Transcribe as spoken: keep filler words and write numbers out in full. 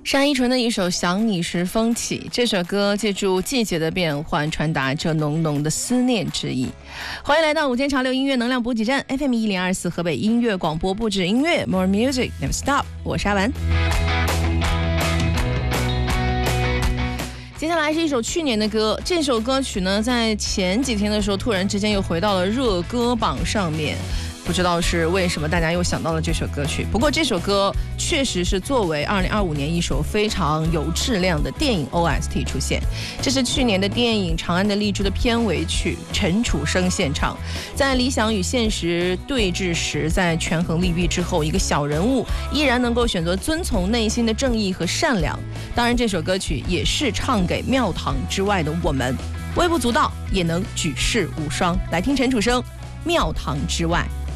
单依纯的一首《想你时风起》，这首歌借助季节的变换，传达着浓浓的思念之意。欢迎来到午间潮流音乐能量补给站 F M 一零二四河北音乐广播，不止音乐 More Music Never Stop， 我是阿文。接下来是一首去年的歌，这首歌曲呢，在前几天的时候，突然之间又回到了热歌榜上面。不知道是为什么大家又想到了这首歌曲，不过这首歌确实是作为二零二五年一首非常有质量的电影 O S T 出现。这是去年的电影《长安的荔枝》的片尾曲，陈楚生献唱。在理想与现实对峙时，在权衡利弊之后，一个小人物依然能够选择遵从内心的正义和善良。当然，这首歌曲也是唱给庙堂之外的我们，微不足道也能举世无双。来听陈楚生《庙堂之外》。